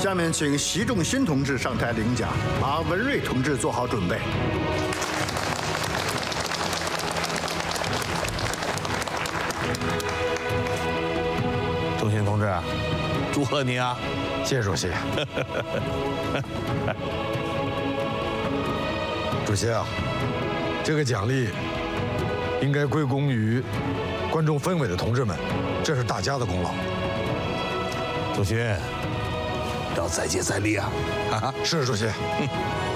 下面请习仲勋同志上台领奖，马文瑞同志做好准备。 仲勋同志，祝贺你啊！ 谢谢主席。主席啊，这个奖励应该归功于观众氛围的同志们，这是大家的功劳。 仲勋，要再接再厉啊！ 是主席。